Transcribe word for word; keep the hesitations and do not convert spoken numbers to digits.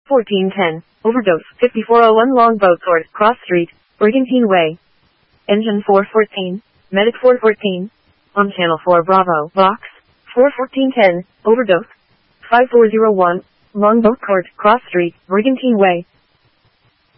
fourteen ten, overdose, fifty-four oh one Longboat Court, Cross Street, Brigantine Way. Engine four fourteen, Medic four fourteen, on Channel four Bravo, Box, four fourteen ten, overdose, five four oh one, Longboat Court, Cross Street, Brigantine Way.